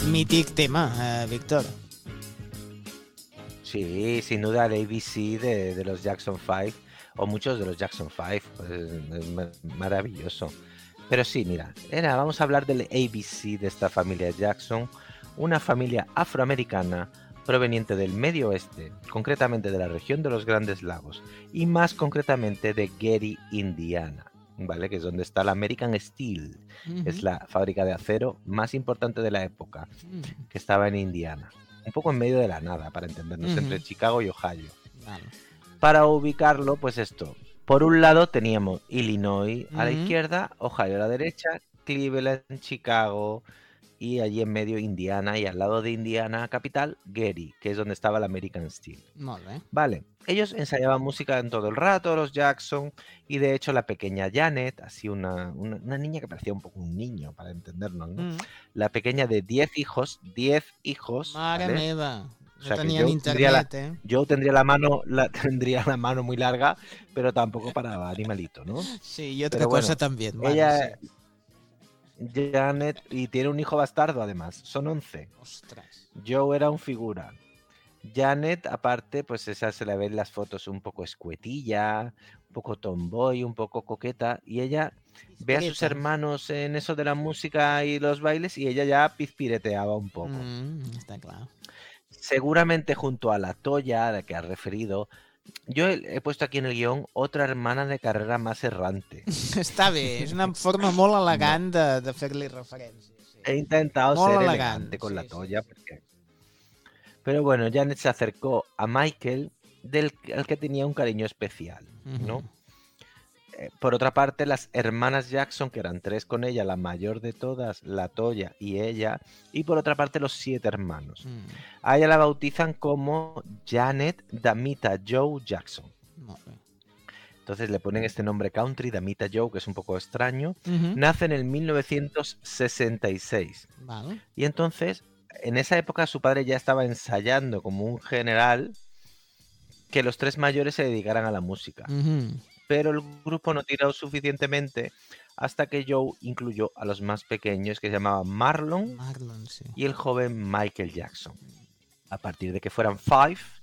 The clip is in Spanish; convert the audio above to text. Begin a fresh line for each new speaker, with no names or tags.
mític tema, Víctor.
Sí, sin duda el ABC de los Jackson 5, o muchos de los Jackson 5, pues, es maravilloso. Pero sí, mira, vamos a hablar del ABC de esta familia Jackson, una familia afroamericana proveniente del Medio Oeste, concretamente de la región de los Grandes Lagos, y más concretamente de Gary, Indiana, ¿vale? Que es donde está la American Steel, que es la fábrica de acero más importante de la época, que estaba en Indiana. Un poco en medio de la nada, para entendernos, entre Chicago y Ohio.
Vale.
Para ubicarlo, pues esto. Por un lado teníamos Illinois a la izquierda, Ohio a la derecha, Cleveland, Chicago y allí en medio Indiana, y al lado de Indiana capital, Gary, que es donde estaba el American Steel.
Molt bé.
Vale, ellos ensayaban música en todo el rato, los Jackson, y de hecho la pequeña Janet, así una niña que parecía un poco un niño, para entendernos, ¿no? La pequeña de 10 hijos,
Mare
¿vale?
meva.
O sea, que
tenien internet,
yo tendría la mano muy larga, pero tampoco para animalito, ¿no?
Sí, y otra
Pero
cosa
bueno,
también.
ella,
Sí.
Janet, y tiene un hijo bastardo además, son 11.
Ostras.
Joe era un figura. Janet, aparte, pues esa se la ve en las fotos un poco escuetilla, un poco tomboy, un poco coqueta, y ella ve a sus hermanos en eso de la música y los bailes y ella ya pizpireteaba un poco.
Está claro.
Seguramente junto a la Toya, a la que has referido, yo he puesto aquí en el guión otra hermana de carrera más errante.
Està bé, és una forma molt elegant de fer-li referència. Sí.
He intentado
Molt
ser
elegant,
elegante con la
sí,
Toya, porque... Pero bueno, Janet se acercó a Michael, al que tenía un cariño especial, ¿no? Por otra parte, las hermanas Jackson, que eran 3 con ella, la mayor de todas, la Toya y ella, y por otra parte los 7 hermanos. A ella la bautizan como Janet Damita Joe Jackson.
Molt bé.
Entonces le ponen este nombre country, Damita Joe, que es un poco extraño. Nace en el 1966.
Vale.
Y entonces, en esa época su padre ya estaba ensayando como un general que los 3 mayores se dedicaran a la música. Pero el grupo no tiró suficientemente hasta que Joe incluyó a los más pequeños, que se llamaban Marlon
Sí.
y el joven Michael Jackson. A partir de que fueran 5,